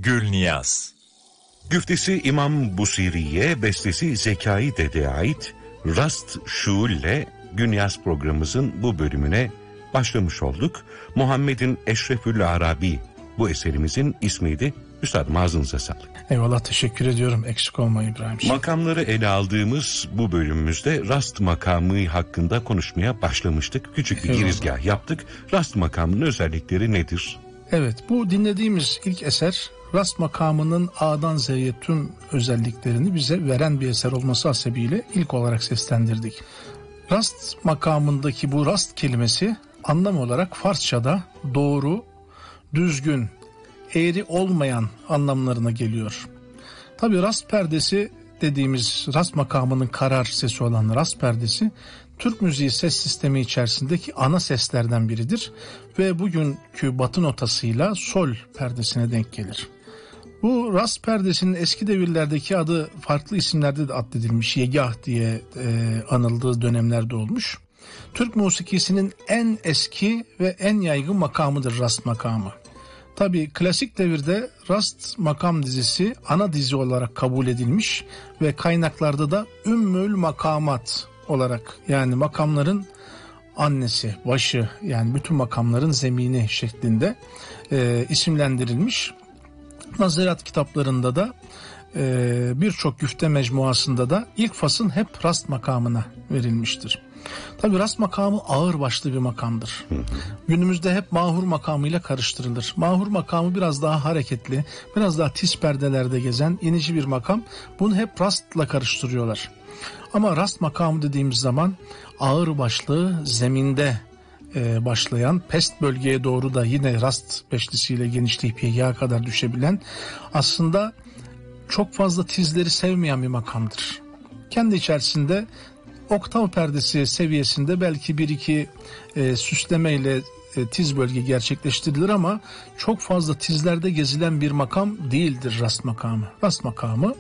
Gülniyaz. Güftesi İmam Busiri'ye, bestesi Zekai Dede'ye ait Rast Şuul'le Günyaz programımızın bu bölümüne başlamış olduk. Muhammed'in Eşrefül Arabi bu eserimizin ismiydi. Üstadım ağzınıza sağlık. Eyvallah, teşekkür ediyorum. Eksik olma İbrahim. Makamları ele aldığımız bu bölümümüzde Rast makamı hakkında konuşmaya başlamıştık. Küçük bir girizgah yaptık. Rast makamının özellikleri nedir? Evet, bu dinlediğimiz ilk eser Rast makamının A'dan Z'ye tüm özelliklerini bize veren bir eser olması hasebiyle ilk olarak seslendirdik. Rast makamındaki bu rast kelimesi anlam olarak Farsçada doğru, düzgün, eğri olmayan anlamlarına geliyor. Tabi rast perdesi dediğimiz rast makamının karar sesi olan rast perdesi Türk müziği ses sistemi içerisindeki ana seslerden biridir ve bugünkü batı notasıyla sol perdesine denk gelir. Bu rast perdesinin eski devirlerdeki adı farklı isimlerde de addedilmiş, yegah diye anıldığı dönemlerde olmuş. Türk musikisinin en eski ve en yaygın makamıdır rast makamı. Tabii klasik devirde rast makam dizisi ana dizi olarak kabul edilmiş ve kaynaklarda da Ümmül Makamat olarak, yani makamların annesi, başı, yani bütün makamların zemini şeklinde isimlendirilmiş. Nazirat kitaplarında da birçok güfte mecmuasında da ilk fasıl hep rast makamına verilmiştir. Tabi rast makamı ağır başlı bir makamdır. Günümüzde hep mahur makamıyla karıştırılır. Mahur makamı biraz daha hareketli, biraz daha tiz perdelerde gezen inici bir makam. Bunu hep rastla karıştırıyorlar. Ama rast makamı dediğimiz zaman ağır başlı, zeminde başlayan, pest bölgeye doğru da yine rast beşlisiyle genişleyip yağa kadar düşebilen, aslında çok fazla tizleri sevmeyen bir makamdır. Kendi içerisinde oktav perdesi seviyesinde belki bir iki süslemeyle tiz bölge gerçekleştirilir ama çok fazla tizlerde gezilen bir makam değildir rast makamı. Rast makamı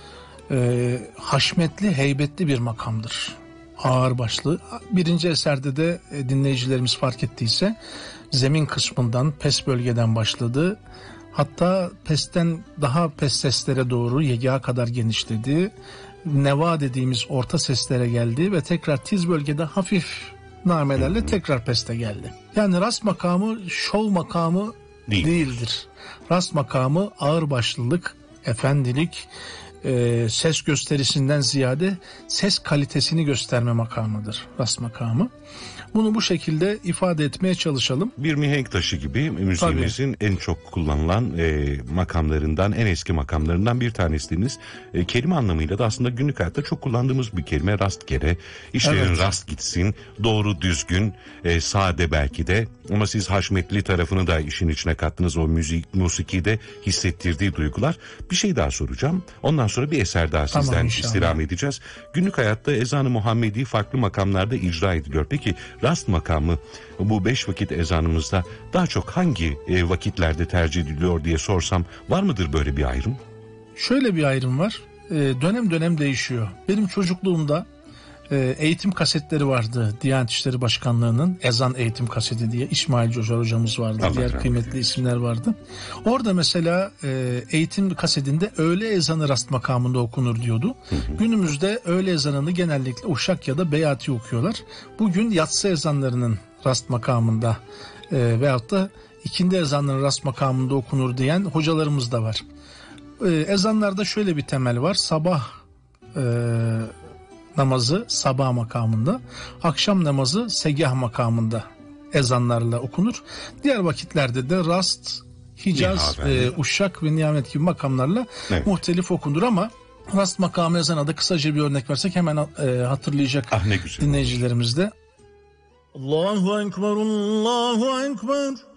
haşmetli, heybetli bir makamdır. Ağır başlı. Birinci eserde de dinleyicilerimiz fark ettiyse zemin kısmından, pes bölgeden başladı. Hatta pesten daha pes seslere doğru yegağa kadar genişledi. Neva dediğimiz orta seslere geldi ve tekrar tiz bölgede hafif namelerle tekrar peste geldi. Yani rast makamı şov makamı değildir. Rast makamı ağırbaşlılık, efendilik, ses gösterisinden ziyade ses kalitesini gösterme makamıdır rast makamı. Bunu bu şekilde ifade etmeye çalışalım. Bir mihenk taşı gibi müziğimizin en çok kullanılan makamlarından, en eski makamlarından bir tanesiniz. Kelime anlamıyla da aslında günlük hayatta çok kullandığımız bir kelime, rastgele. İşlerin rast gitsin, doğru düzgün, sade belki de. Ama siz haşmetli tarafını da işin içine kattınız, o musikide hissettirdiği duygular. Bir şey daha soracağım. Ondan sonra bir eser daha sizden istirham edeceğiz. Günlük hayatta ezan-ı Muhammedi farklı makamlarda icra ediliyor. Peki rast makamı bu 5 vakit ezanımızda daha çok hangi vakitlerde tercih ediliyor diye sorsam, var mıdır böyle bir ayrım? Şöyle bir ayrım var. Dönem dönem değişiyor. Benim çocukluğumda eğitim kasetleri vardı. Diyanet İşleri Başkanlığı'nın ezan eğitim kaseti diye İsmail Coşar hocamız vardı. Allah diğer rahmet. Kıymetli isimler vardı. Orada mesela eğitim kasetinde öğle ezanı rast makamında okunur diyordu. Günümüzde öğle ezanını genellikle Uşak ya da Beyati okuyorlar. Bugün yatsı ezanlarının rast makamında veyahut da ikindi ezanların rast makamında okunur diyen hocalarımız da var. Ezanlarda şöyle bir temel var. Sabah namazı sabah makamında, akşam namazı segah makamında ezanlarla okunur. Diğer vakitlerde de rast, Hicaz, Uşak ve Nihamet gibi makamlarla muhtelif okunur ama rast makamı ezana da kısaca bir örnek versek hemen hatırlayacak dinleyicilerimiz de. Allahu Ekber, Allahu Ekber.